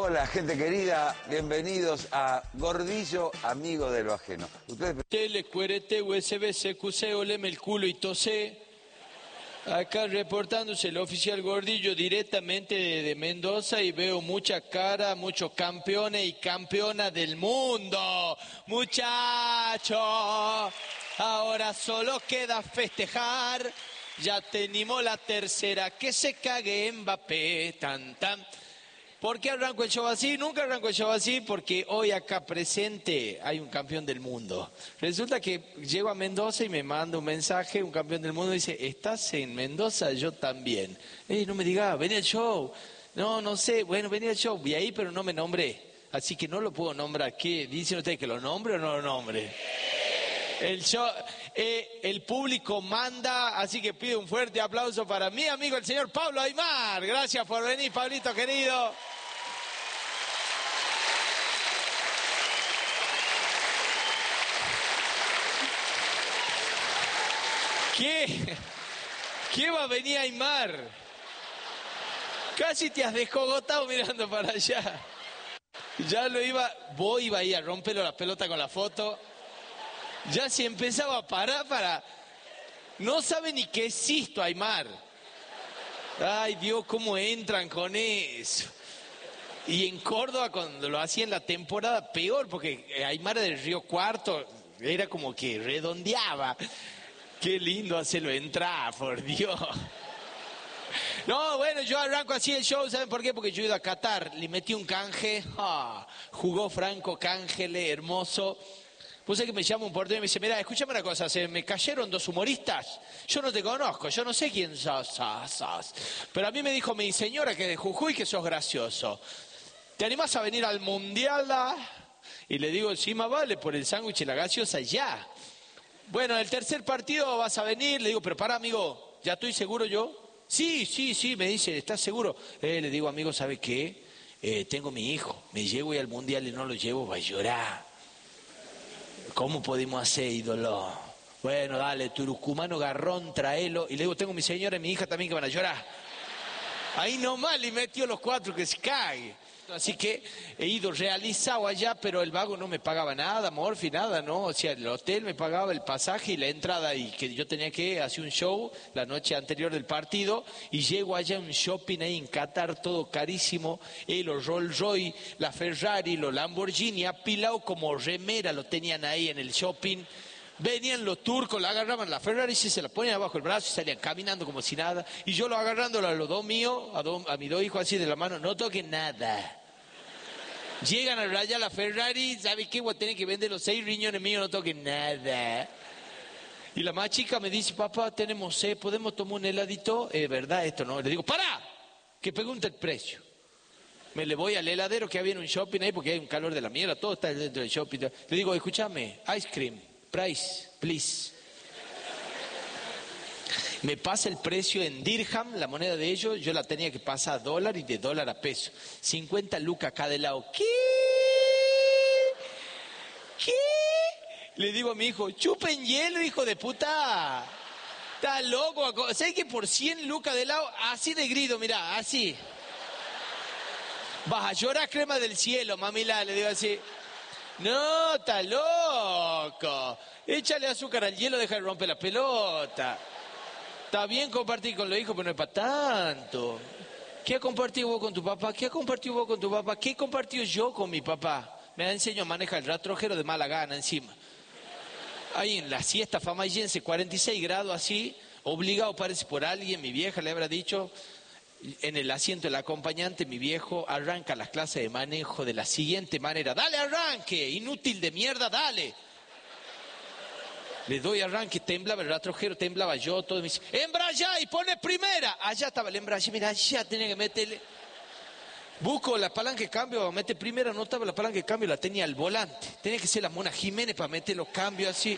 Hola, gente querida, bienvenidos a Gordillo, amigo de lo ajeno. Ustedes... Tele, cuerete, USB, CQC, oleme el culo y tosé. Acá reportándose el oficial Gordillo directamente de Mendoza y veo mucha cara, muchos campeones y campeonas del mundo. Muchachos, ahora solo queda festejar. Ya tenemos la tercera, que se cague Mbappé, tan tan. ¿Por qué arranco el show así? Nunca arranco el show así porque hoy acá presente hay un campeón del mundo. Resulta que llego a Mendoza y me manda un mensaje, un campeón del mundo dice, ¿estás en Mendoza? Yo también. No me digas, vení al show. No sé, bueno, vení al show. Vi ahí, pero no me nombré. Así que no lo puedo nombrar. ¿Qué? ¿Dicen ustedes que lo nombre o no lo nombre? El show, el público manda, así que pido un fuerte aplauso para mi amigo el señor Pablo Aimar. Gracias por venir, Pablito querido. ¿Qué va a venir Aimar? Casi te has descogotado mirando para allá. Ya lo vos iba ahí a romperlo la pelota con la foto. Ya se empezaba a parar para... No sabe ni que existo, Aimar. Ay, Dios, cómo entran con eso. Y en Córdoba, cuando lo hacía en la temporada, peor, porque Aimar del Río Cuarto era como que redondeaba. Qué lindo hacerlo entrar, por Dios. No, bueno, yo arranco así el show, ¿saben por qué? Porque yo he ido a Qatar, le metí un canje, jugó Franco Cángele, hermoso. Puse que me llama un portero y me dice, mira, escúchame una cosa, se me cayeron dos humoristas, yo no te conozco, yo no sé quién sos. Pero a mí me dijo mi señora que de Jujuy que sos gracioso. ¿Te animás a venir al Mundial? Y le digo, sí, más vale, por el sándwich y la gaseosa ya. Bueno, el tercer partido vas a venir, le digo, pero para, amigo, ¿ya estoy seguro yo? Sí, me dice, ¿estás seguro? Le digo, amigo, ¿sabe qué? Tengo mi hijo, me llevo y al Mundial y no lo llevo, va a llorar. ¿Cómo podemos hacer, ídolo? Bueno, dale, turucumano, garrón, traelo. Y le digo, tengo mi señora y mi hija también que van a llorar. Ahí nomás le metió los cuatro que se cague. Así que he ido realizado allá, pero el vago no me pagaba nada, Morfi, nada, ¿no? O sea, el hotel me pagaba el pasaje y la entrada, y que yo tenía que hacer un show la noche anterior del partido, y llego allá a un shopping ahí en Qatar, todo carísimo, los Rolls Royce, la Ferrari, los Lamborghini, apilado como remera, lo tenían ahí en el shopping. Venían los turcos, la agarraban la Ferrari y se la ponían abajo el brazo y salían caminando como si nada. Y yo lo agarrándolo a los dos míos, a mis dos hijos así de la mano, no toquen nada. Llegan a rayar la Ferrari, ¿sabe qué? Voy a tener que vender los 6 riñones míos, no toquen nada. Y la más chica me dice, papá, tenemos sed, ¿podemos tomar un heladito? ¿Verdad esto no? Le digo, ¡para! Que pregunte el precio. Me le voy al heladero que había en un shopping ahí porque hay un calor de la mierda, todo está dentro del shopping. Le digo, escúchame, ice cream. Price, please. Me pasa el precio en dirham, la moneda de ellos, yo la tenía que pasar a dólar y de dólar a peso. 50 lucas cada helado. ¿Qué? Le digo a mi hijo, chupen hielo, hijo de puta. Está loco. ¿Sabes que por 100 lucas de helado, así de grido, mirá, así? Vas a llorar crema del cielo, mamila, le digo así. No, está loco. Échale azúcar al hielo, deja de romper la pelota. Está bien compartir con los hijos, pero no es para tanto. ¿Qué has compartido vos con tu papá? ¿Qué has compartido vos con tu papá? ¿Qué he compartido yo con mi papá? Me ha enseñado a manejar el rastrojero de mala gana encima. Ahí en la siesta famayense, 46 grados así, obligado parece por alguien, mi vieja le habrá dicho... En el asiento del acompañante, mi viejo arranca las clases de manejo de la siguiente manera. ¡Dale arranque! Inútil de mierda, dale. Le doy arranque, temblaba el rastrojero, temblaba yo, todo. Me dice, ¡embrayá y pone primera! Allá estaba el embrague, mira, allá tenía que meterle. Busco la palanca de cambio, mete primera, no estaba la palanca de cambio, la tenía al volante. Tenía que ser la Mona Jiménez para meter los cambios así.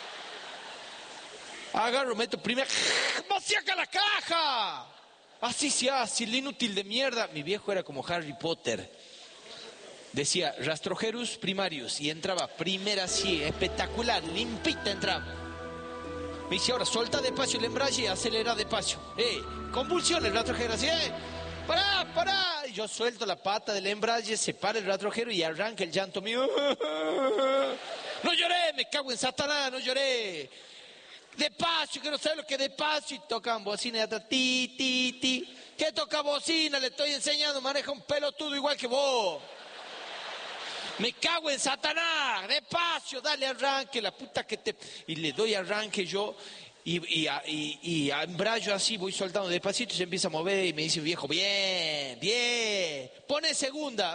Agarro, meto primera. ¡Vaciaca la caja! Así se hace, el inútil de mierda. Mi viejo era como Harry Potter. Decía, rastrojerus primarius. Y entraba primera así, espectacular, limpita entraba. Me dice, ahora suelta despacio el embrague y acelera despacio. Convulsiones, rastrojero así, pará. yo suelto la pata del embrague, se para el rastrojero y arranca el llanto mío. No lloré, me cago en Satanás, no lloré. Despacio, que no sabes lo que es despacio. Y tocan bocina de atrás, ti, ti, ti. ¿Qué toca bocina? Le estoy enseñando, maneja un pelotudo igual que vos. Me cago en Satanás, despacio, dale arranque, la puta que te... Y le doy arranque yo... Y embrayo así, voy soltando despacito y se empieza a mover y me dice, viejo, bien, bien, pone segunda.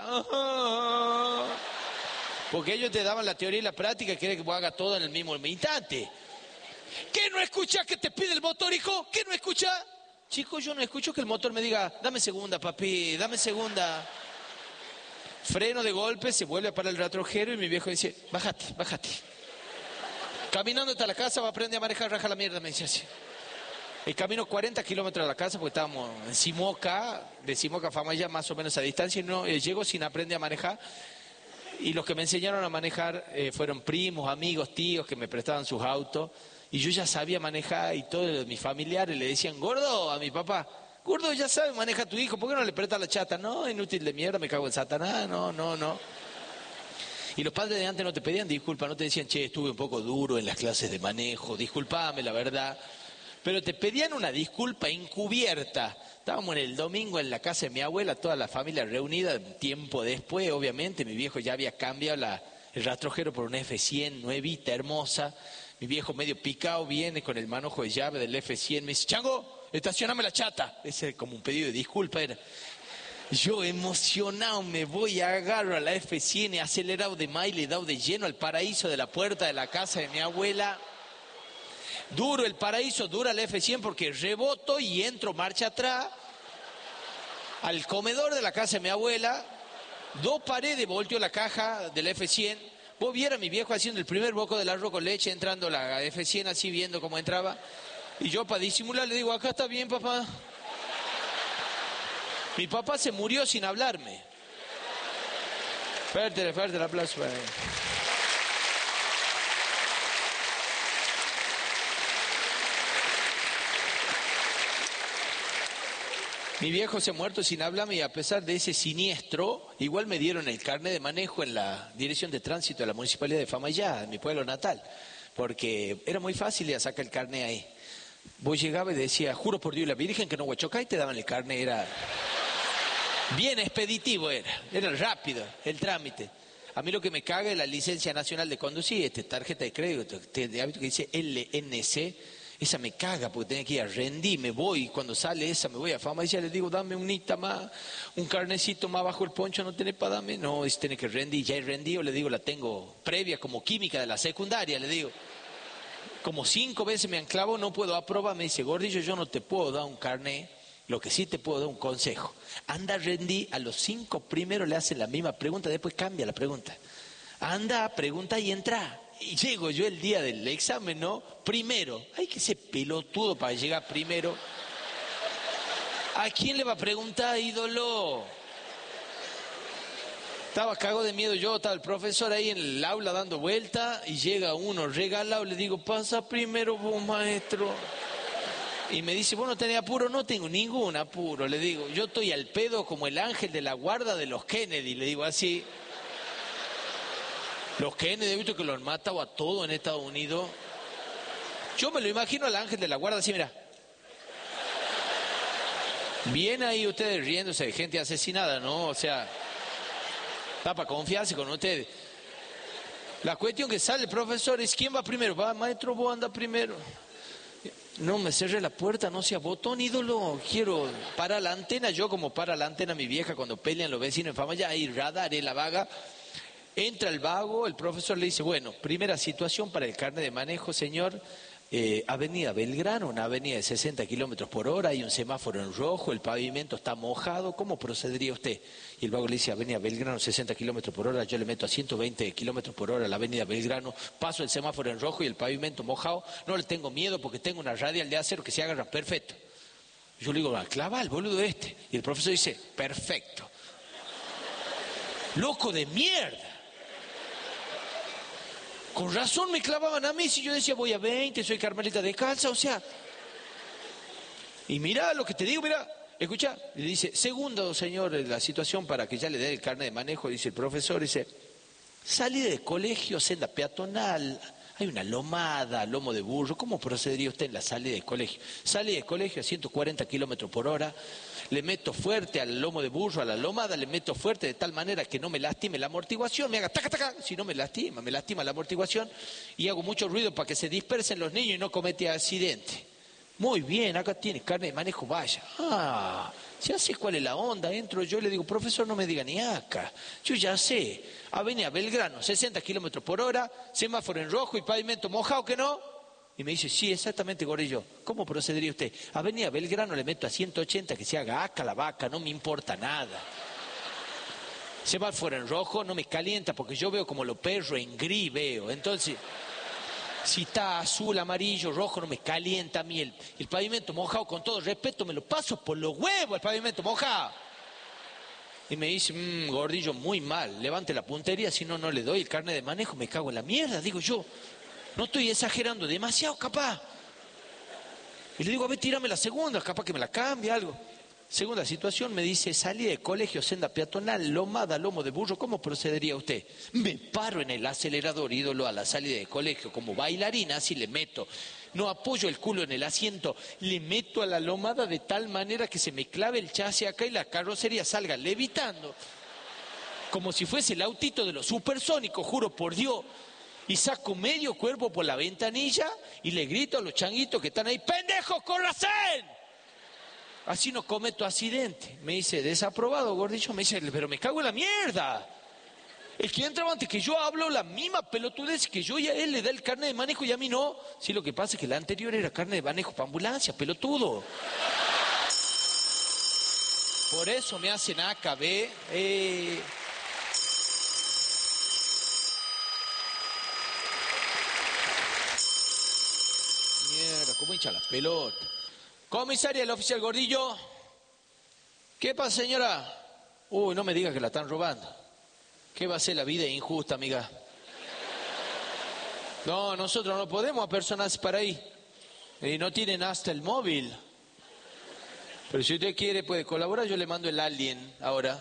Porque ellos te daban la teoría y la práctica y quieren que vos hagas todo en el mismo instante. ¿Qué no escuchás que te pide el motor, hijo? ¿Qué no escuchás? Chico, yo no escucho que el motor me diga, dame segunda, papi, dame segunda. Freno de golpe, se vuelve para el rastrojero y mi viejo dice, bájate, bájate. Caminando hasta la casa, va a aprender a manejar, raja la mierda, me dice así. El camino 40 kilómetros a la casa, porque estábamos en Simoca, de Simoca a Famaya, más o menos a distancia, y no, llego sin aprender a manejar. Y los que me enseñaron a manejar fueron primos, amigos, tíos que me prestaban sus autos. Y yo ya sabía manejar y todos mis familiares le decían, gordo, a mi papá, gordo, ya sabe, maneja a tu hijo, ¿por qué no le prestas la chata? No, inútil de mierda, me cago en Satanás, no. Y los padres de antes no te pedían disculpas, no te decían, che, estuve un poco duro en las clases de manejo, disculpame, la verdad. Pero te pedían una disculpa encubierta. Estábamos en el domingo en la casa de mi abuela, toda la familia reunida, tiempo después, obviamente, mi viejo ya había cambiado el rastrojero por una F100 nuevita, hermosa. Mi viejo medio picado viene con el manojo de llave del F100, me dice, Chango, estacioname la chata. Ese como un pedido de disculpa era. Yo emocionado me voy, agarro a la F100, acelerado de más y le he dado de lleno al paraíso de la puerta de la casa de mi abuela. Duro el paraíso, dura la F100 porque reboto y entro marcha atrás al comedor de la casa de mi abuela. 2 paredes, volteo la caja de la F100. Vos viera a mi viejo haciendo el primer boco del arroz con leche, entrando la F100 así, viendo cómo entraba. Y yo para disimular le digo, acá está bien, papá. Mi papá se murió sin hablarme. Fuerte el aplauso para él. Mi viejo se ha muerto sin hablarme y a pesar de ese siniestro, igual me dieron el carnet de manejo en la Dirección de Tránsito de la Municipalidad de Famallá, de mi pueblo natal, porque era muy fácil ir a sacar el carnet ahí. Vos llegabas y decías, juro por Dios y la Virgen que no voy a chocar, y te daban el carnet, era bien expeditivo, era rápido el trámite. A mí lo que me caga es la licencia nacional de conducir, tarjeta de crédito, de hábito que dice LNC. Esa me caga porque tenía que ir a rendir, me voy, y cuando sale esa me voy a Fama y ya le digo, dame un nita más, un carnecito más bajo el poncho, no tenés para darme, no, es tener que rendir, ya he rendido, le digo, la tengo previa como química de la secundaria, le digo, como 5 veces me han clavado, no puedo aprobar, me dice, gordillo, yo no te puedo dar un carnet, lo que sí te puedo dar un consejo, anda a rendir, a los 5 primeros le hacen la misma pregunta, después cambia la pregunta, anda, pregunta y entra. Y llego yo el día del examen, ¿no? Primero. Hay que ser pelotudo para llegar primero. ¿A quién le va a preguntar, ídolo? Estaba cagado de miedo yo, estaba el profesor ahí en el aula dando vuelta y llega uno regalado, le digo, pasa primero vos, maestro. Y me dice, ¿vos no tenés apuro? No tengo ningún apuro, le digo. Yo estoy al pedo como el ángel de la guarda de los Kennedy, le digo así. Los Kennedy, he visto que los han matado a todos en Estados Unidos. Yo me lo imagino al ángel de la guarda así, mira. Bien ahí ustedes riéndose de gente asesinada, ¿no? O sea, está para confiarse con ustedes. La cuestión que sale el profesor es, ¿quién va primero? Va, maestro, vos anda primero. No me cerré la puerta, no sea botón, ídolo. Quiero parar la antena, yo como para la antena mi vieja cuando pelean los vecinos en Fama, ya hay radar en la vaga. Entra el vago, el profesor le dice, bueno, primera situación para el carnet de manejo, señor, Avenida Belgrano, una avenida de 60 kilómetros por hora, hay un semáforo en rojo, el pavimento está mojado, ¿cómo procedería usted? Y el vago le dice, Avenida Belgrano, 60 kilómetros por hora, yo le meto a 120 kilómetros por hora a la Avenida Belgrano, paso el semáforo en rojo y el pavimento mojado, no le tengo miedo porque tengo una radial de acero que se agarra perfecto. Yo le digo, clava el boludo este. Y el profesor dice, perfecto. Loco de mierda. Con razón me clavaban a mí si yo decía voy a 20, soy Carmelita descalza, o sea. Y mira lo que te digo, mira, escucha, le dice, segundo, señor, la situación para que ya le dé el carnet de manejo, dice el profesor, dice, salida de colegio, senda peatonal, hay una lomada, lomo de burro, ¿cómo procedería usted en la salida de colegio? Salida de colegio a 140 kilómetros por hora, le meto fuerte al lomo de burro, a la lomada, le meto fuerte de tal manera que no me lastime la amortiguación, me haga taca, taca, si no me lastima la amortiguación, y hago mucho ruido para que se dispersen los niños y no cometa accidente. Muy bien, acá tiene carne de manejo, vaya. Ya sé cuál es la onda, entro yo y le digo, profesor, no me diga ni acá. Yo ya sé, Avenida Belgrano, 60 kilómetros por hora, semáforo en rojo y pavimento mojado, ¿que no? Y me dice, sí, exactamente, Gordillo. ¿Cómo procedería usted? Avenida Belgrano le meto a 180, que se haga acá la vaca, no me importa nada. Semáforo en rojo no me calienta porque yo veo como los perros en gris, veo. Entonces, si está azul, amarillo, rojo, no me calienta a mí el pavimento mojado, con todo respeto, me lo paso por los huevos el pavimento mojado. Y me dice, Gordillo, muy mal, levante la puntería, si no, no le doy el carnet de manejo, me cago en la mierda, digo yo. No estoy exagerando, demasiado capaz. Y le digo, a ver, tírame la segunda, capaz que me la cambie algo. Segunda situación, me dice, salí de colegio, senda peatonal, lomada, lomo de burro, ¿cómo procedería usted? Me paro en el acelerador, ídolo, a la salida de colegio, como bailarina, así le meto. No apoyo el culo en el asiento, le meto a la lomada de tal manera que se me clave el chasis acá y la carrocería salga levitando. Como si fuese el autito de los supersónicos, juro por Dios. Y saco medio cuerpo por la ventanilla y le grito a los changuitos que están ahí, ¡pendejos, córranse! Así no cometo accidente. Me dice, desaprobado, Gordillo. Me dice, pero me cago en la mierda. El que entraba antes que yo hablo la misma pelotudez que yo y a él le da el carnet de manejo y a mí no. Sí, lo que pasa es que la anterior era carnet de manejo para ambulancia, pelotudo. Por eso me hacen AKB. Mierda, ¿cómo hincha las pelotas? Comisaria, el oficial Gordillo. ¿Qué pasa, señora? Uy, no me diga que la están robando. ¿Qué va a ser la vida injusta, amiga? No, nosotros no podemos apersonarse para ahí. Y no tienen hasta el móvil. Pero si usted quiere, puede colaborar, yo le mando el alien ahora.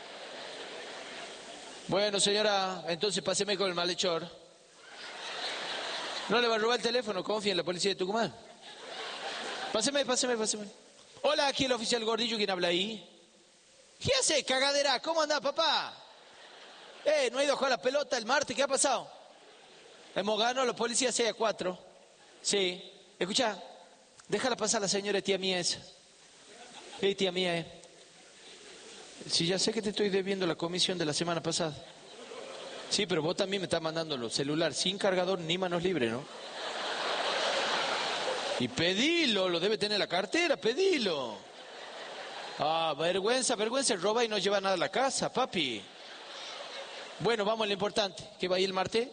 Bueno, señora, entonces páseme con el malhechor. ¿No le va a robar el teléfono? Confía en la policía de Tucumán. Páseme. Hola, aquí el oficial Gordillo, ¿quién habla ahí? ¿Qué hace, cagadera? ¿Cómo anda, papá? ¿No ha ido a jugar la pelota el martes? ¿Qué ha pasado? Hemos ganado los policías 6-4. Sí. Escucha, déjala pasar la señora tía mía esa. Tía mía, Sí, ya sé que te estoy debiendo la comisión de la semana pasada. Sí, pero vos también me estás mandando los celulares sin cargador ni manos libres, ¿no? Y pedilo, lo debe tener en la cartera, pedilo. Vergüenza, roba y no lleva nada a la casa, papi. Bueno, vamos a lo importante. ¿Qué va ahí el martes?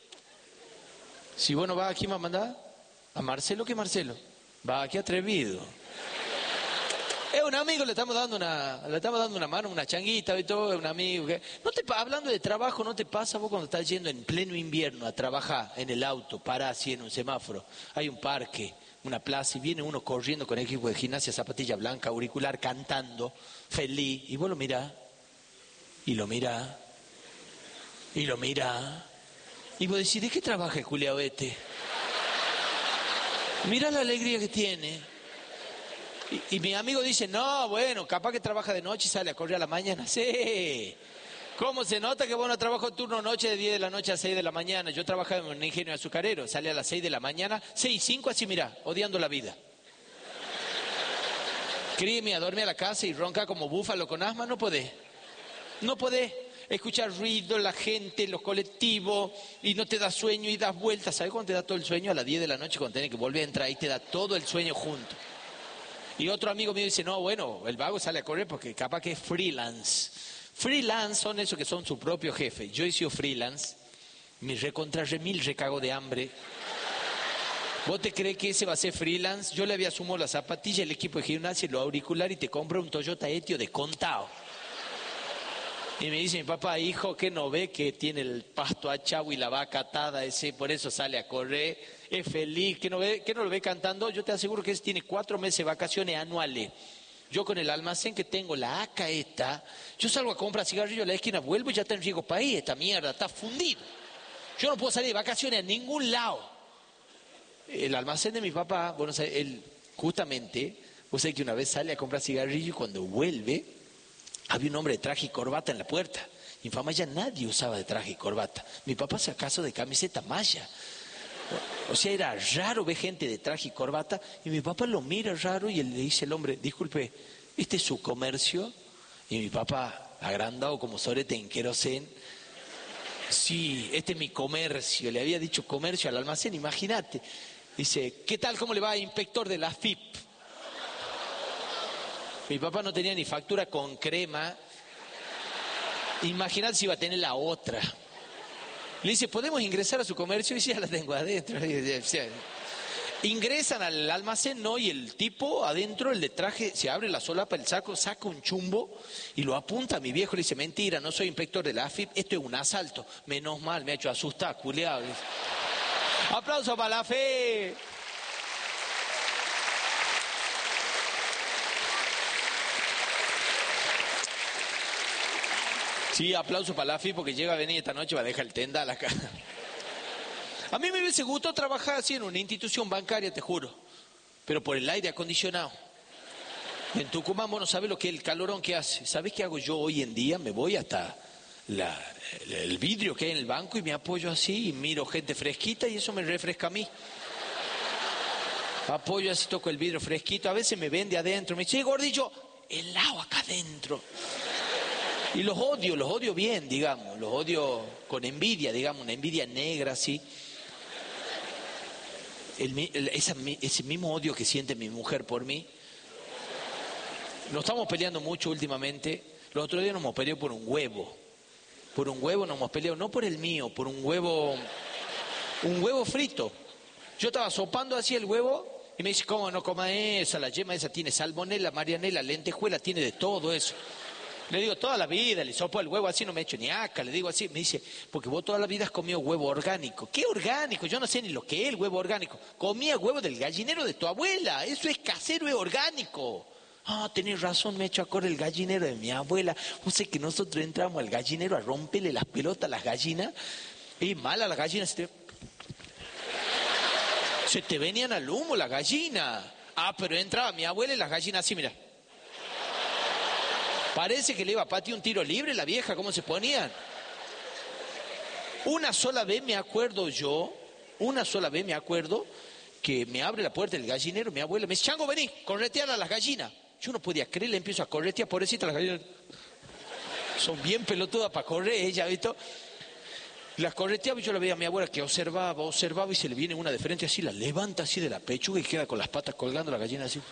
Si vos no vas aquí, ¿me mandás? ¿A Marcelo? ¿Qué Marcelo? Va aquí atrevido. Es un amigo, le estamos dando una mano, una changuita y todo, es un amigo. Hablando de trabajo, ¿no te pasa vos cuando estás yendo en pleno invierno a trabajar en el auto, parás así en un semáforo? Hay un parque, una plaza, y viene uno corriendo con equipo de gimnasia, zapatilla blanca, auricular, cantando, feliz, y vos lo mirás, y lo mirás, y vos decís, ¿de qué trabaja el culiao este? Mirá la alegría que tiene. Y mi amigo dice, no, bueno, capaz que trabaja de noche y sale a correr a la mañana. Sí. ¿Cómo se nota que vos no trabajas turno noche de 10 de la noche a 6 de la mañana? Yo trabajaba en un ingenio azucarero, sale a las 6 de la mañana, 6:05, así mirá, odiando la vida. Críeme a dormir a la casa y ronca como búfalo con asma, no podés. Escuchar ruido, la gente, los colectivos, y no te da sueño y das vueltas. ¿Sabes cuándo te da todo el sueño? A las 10 de la noche cuando tenés que volver a entrar y te da todo el sueño junto. Y otro amigo mío dice, no, bueno, el vago sale a correr porque capaz que es freelance. Freelance son esos que son su propio jefe. Yo he sido freelance, me remil recago de hambre. ¿Vos te crees que ese va a ser freelance? Yo le había sumado la zapatilla, el equipo de gimnasia, los auriculares y te compro un Toyota Etio de contado. Y me dice mi papá, hijo, ¿qué no ve que tiene el pasto achado y la vaca atada? Por eso sale a correr, es feliz, ¿qué no lo ve cantando? Yo te aseguro que ese tiene 4 meses de vacaciones anuales. Yo con el almacén que tengo, la ACA esta, yo salgo a comprar cigarrillos a la esquina, vuelvo y ya está en riesgo país, esta mierda, está fundido. Yo no puedo salir de vacaciones a ningún lado. El almacén de mi papá, bueno, él justamente, vos sabés que una vez sale a comprar cigarrillos y cuando vuelve, había un hombre de traje y corbata en la puerta. En Famaya nadie usaba de traje y corbata. Mi papá se acaso de camiseta malla. O sea, era raro ver gente de traje y corbata. Y mi papá lo mira raro y él le dice al hombre, disculpe, ¿este es su comercio? Y mi papá, agrandado como sorete en querosén, sí, este es mi comercio. Le había dicho comercio al almacén, imagínate. Dice, ¿qué tal, cómo le va, inspector de la FIP? Mi papá no tenía ni factura con crema. Imagínate si iba a tener la otra. Le dice, ¿podemos ingresar a su comercio? Y dice, ya la tengo adentro. Ingresan al almacén, ¿no? Y el tipo adentro, el de traje, se abre la solapa, el saco, saca un chumbo y lo apunta a mi viejo. Le dice, mentira, no soy inspector de la AFIP, esto es un asalto. Menos mal, me ha hecho asustar, culeado. ¡Aplauso para la fe! Sí, aplauso para la FI porque llega a venir esta noche, va a dejar el tendal acá. A mí me hubiese gustado trabajar así en una institución bancaria, te juro, pero por el aire acondicionado. En Tucumán, vos no sabés lo que es el calorón que hace. ¿Sabés qué hago yo hoy en día? Me voy hasta el vidrio que hay en el banco y me apoyo así y miro gente fresquita y eso me refresca a mí. Apoyo así, toco el vidrio fresquito. A veces me ven de adentro, me dice, gordillo, helado acá adentro. Y los odio bien, digamos, los odio con envidia, digamos, una envidia negra, así. Ese mismo odio que siente mi mujer por mí. Nos estamos peleando mucho últimamente. Los otros días nos hemos peleado por un huevo. Por un huevo nos hemos peleado, no por el mío, por un huevo frito. Yo estaba sopando así el huevo y me dice, ¿cómo no coma esa? La yema esa tiene salmonela, marianela, lentejuela, tiene de todo eso. Le digo, toda la vida, le sopo el huevo así, no me echo ni aca, le digo así. Me dice, porque vos toda la vida has comido huevo orgánico. ¿Qué orgánico? Yo no sé ni lo que es el huevo orgánico. Comía huevo del gallinero de tu abuela, eso es casero, es orgánico. Ah, tenés razón, me he hecho acordar el gallinero de mi abuela. Vos sé que nosotros entramos al gallinero a romperle las pelotas a las gallinas. Y mala las gallinas, se te venían al humo las gallinas. Ah, pero entraba mi abuela y las gallinas así, mira. Parece que le iba a patear un tiro libre la vieja, ¿cómo se ponían? Una sola vez me acuerdo que me abre la puerta del gallinero, mi abuela me dice, Chango, vení, corretear a las gallinas. Yo no podía creer, le empiezo a corretear, pobrecita, las gallinas son bien pelotudas para correr, ella, ¿visto? Las correteaba y yo la veía a mi abuela que observaba y se le viene una de frente así, la levanta así de la pechuga y queda con las patas colgando la gallina así.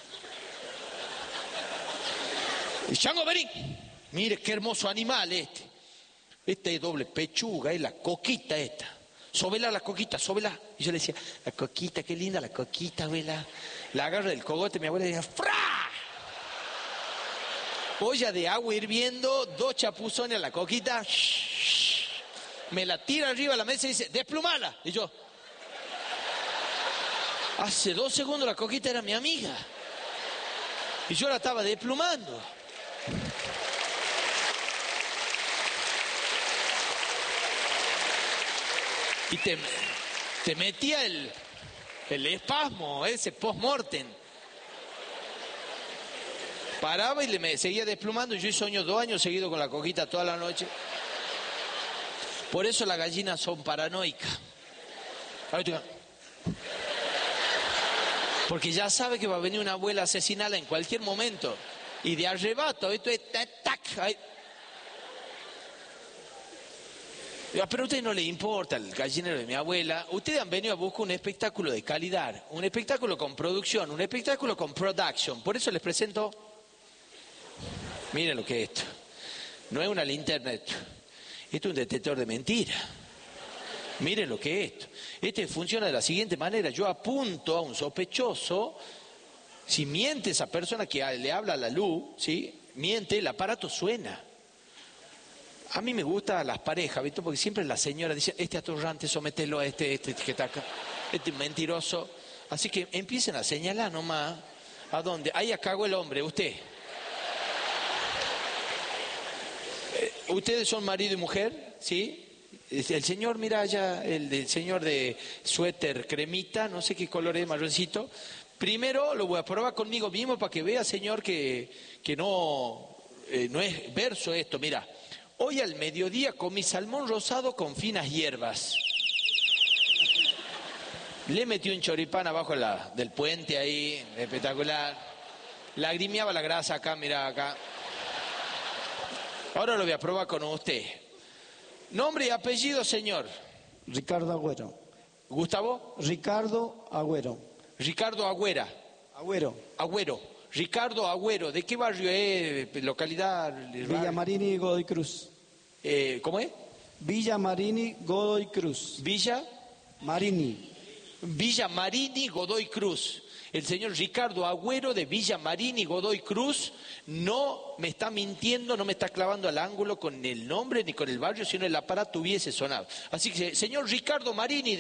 Chango, vení. Mire qué hermoso animal este. Este es doble pechuga, es la coquita esta. Sóbela la coquita, sóbela. Y yo le decía, la coquita, qué linda la coquita, abuela. La agarra del cogote, mi abuela decía, ¡fra! Olla de agua hirviendo, 2 chapuzones a la coquita. Me la tira arriba a la mesa y dice, desplumala. Y yo, hace 2 segundos la coquita era mi amiga. Y yo la estaba desplumando. Y te metía el espasmo, ese post-mortem. Paraba y me seguía desplumando. Yo sueño 2 años seguidos con la coquita toda la noche. Por eso las gallinas son paranoicas. Porque ya sabe que va a venir una abuela a asesinarla en cualquier momento. Y de arrebato, esto es tac. Pero a usted no le importa el gallinero de mi abuela. Ustedes han venido a buscar un espectáculo de calidad, un espectáculo con producción, un espectáculo con production. Por eso les presento. Miren lo que es esto. No es una linterna esto. Esto es un detector de mentiras. Miren lo que es esto. Este funciona de la siguiente manera. Yo apunto a un sospechoso. Si miente esa persona que le habla a la luz, ¿sí? Miente, el aparato suena. A mí me gustan las parejas, ¿viste? Porque siempre la señora dice, este atorrante, somételo a este que está acá, este mentiroso. Así que empiecen a señalar nomás. ¿A dónde? Ahí cagó el hombre, usted. ¿Ustedes son marido y mujer? ¿Sí? El señor, mira allá, el señor de suéter cremita, no sé qué color es, marroncito. Primero lo voy a probar conmigo mismo para que vea, señor, que no es verso esto. Mira, hoy al mediodía comí salmón rosado con finas hierbas. Le metí un choripán abajo del puente ahí, espectacular. Lagrimeaba la grasa acá, mira acá. Ahora lo voy a probar con usted. Nombre y apellido, señor. Ricardo Agüero. ¿Gustavo? Ricardo Agüero. Ricardo Agüera. Agüero. Agüero. Ricardo Agüero. ¿De qué barrio es? ¿Localidad? Villa Marini, Godoy Cruz. ¿Cómo es? Villa Marini, Godoy Cruz. Villa Marini. Marini, Godoy Cruz. El señor Ricardo Agüero de Villa Marini, Godoy Cruz, no me está mintiendo, no me está clavando al ángulo con el nombre ni con el barrio, sino el aparato hubiese sonado. Así que, señor Ricardo Marini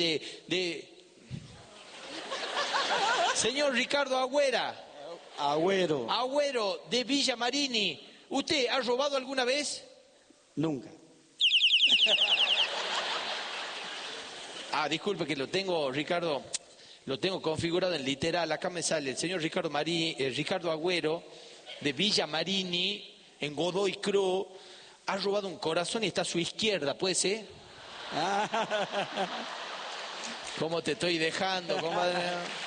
Señor Ricardo Agüero. Agüero de Villa Marini, ¿usted ha robado alguna vez? Nunca. Disculpe que lo tengo, Ricardo, lo tengo configurado en literal. Acá me sale el señor Ricardo Agüero de Villa Marini, en Godoy Cruz, ha robado un corazón y está a su izquierda, ¿puede ser? ¿Cómo te estoy dejando, compadre?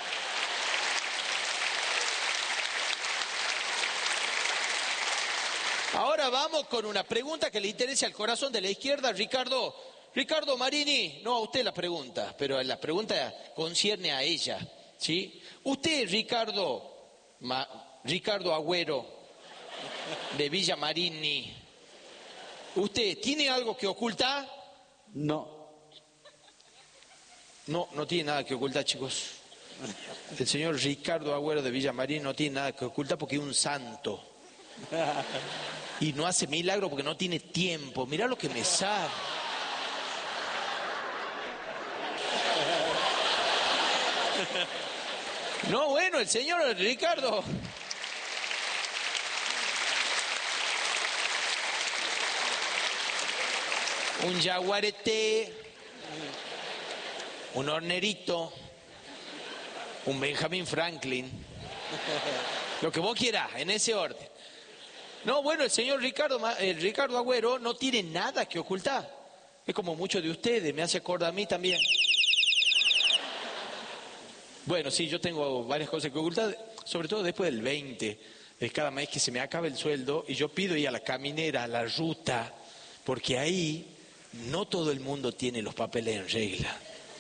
Ahora vamos con una pregunta que le interese al corazón de la izquierda, Ricardo Marini, no a usted la pregunta, pero la pregunta concierne a ella, ¿sí? Usted, Ricardo Agüero, de Villa Marini, ¿usted tiene algo que ocultar? No. No tiene nada que ocultar, chicos. El señor Ricardo Agüero de Villa Marini no tiene nada que ocultar porque es un santo. Y no hace milagro porque no tiene tiempo. Mirá lo que me sale. No, bueno, el señor Ricardo. Un jaguarete, un hornerito, un Benjamin Franklin, lo que vos quieras, en ese orden. No, bueno, el señor Ricardo Agüero no tiene nada que ocultar. Es como muchos de ustedes, me hace acordar a mí también. Bueno, sí, yo tengo varias cosas que ocultar, sobre todo después del 20, de cada mes que se me acaba el sueldo y yo pido ir a la caminera, a la ruta, porque ahí no todo el mundo tiene los papeles en regla.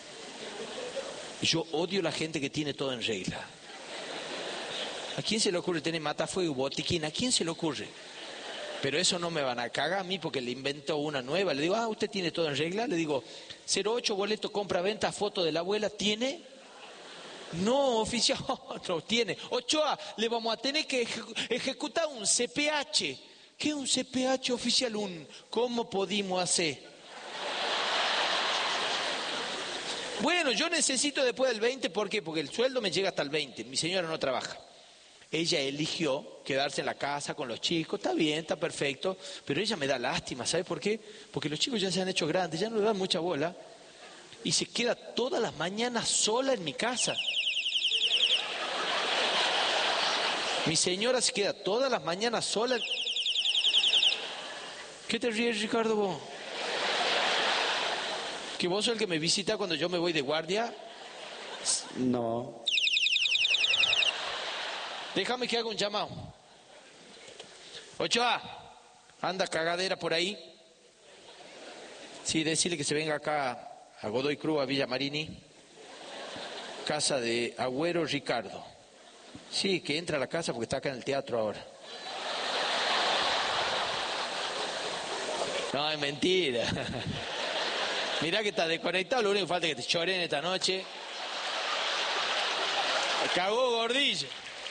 Yo odio la gente que tiene todo en regla. ¿A quién se le ocurre tener matafuego y botiquín? ¿A quién se le ocurre? Pero eso no me van a cagar a mí porque le invento una nueva. Le digo, ¿usted tiene todo en regla? Le digo, 08 boleto, compra-venta, foto de la abuela, ¿tiene? No, oficial, no tiene. Ochoa, le vamos a tener que ejecutar un CPH. ¿Qué es un CPH, oficial? ¿Cómo pudimos hacer? Bueno, yo necesito después del 20, ¿por qué? Porque el sueldo me llega hasta el 20, mi señora no trabaja. Ella eligió quedarse en la casa con los chicos, está bien, está perfecto, pero ella me da lástima, ¿sabe por qué? Porque los chicos ya se han hecho grandes, ya no le dan mucha bola, y se queda todas las mañanas sola en mi casa. Mi señora se queda todas las mañanas sola. ¿Qué te ríes, Ricardo, vos? ¿Que vos sos el que me visita cuando yo me voy de guardia? No. Déjame que haga un llamado. Ochoa, anda cagadera por ahí. Sí, decirle que se venga acá a Godoy Cruz, a Villa Marini. Casa de Agüero Ricardo. Sí, que entra a la casa porque está acá en el teatro ahora. No, es mentira. Mirá que está desconectado, lo único que falta es que te choren esta noche. Cagó Gordillo.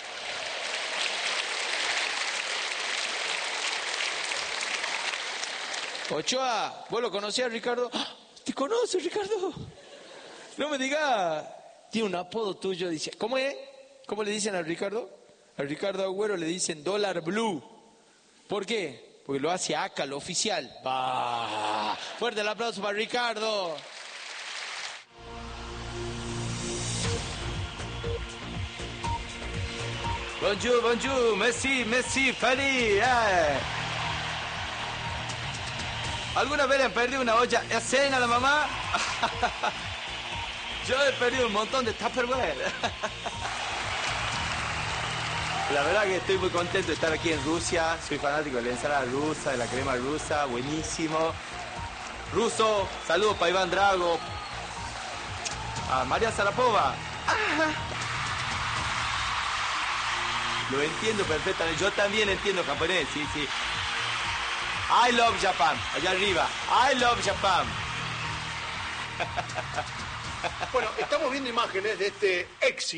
Ochoa, ¿vos lo conocías, Ricardo? ¿Te conoces, Ricardo? No me digas. Tiene un apodo tuyo, dice. ¿Cómo es? ¿Cómo le dicen a Ricardo? A Ricardo Agüero le dicen Dólar Blue. ¿Por qué? Porque lo hace acá, lo oficial. ¡Bah! Fuerte el aplauso para Ricardo. Bonjour, bonjour, merci, feliz. ¿Alguna vez le han perdido una olla de cena a la mamá? Yo he perdido un montón de Tupperware. La verdad que estoy muy contento de estar aquí en Rusia. Soy fanático de la ensalada rusa, de la crema rusa, buenísimo. Ruso, saludos para Iván Drago. A María Sarapova. Lo entiendo perfectamente. Yo también entiendo japonés, sí. I love Japan. Allá arriba. I love Japan. Bueno, estamos viendo imágenes de este éxito.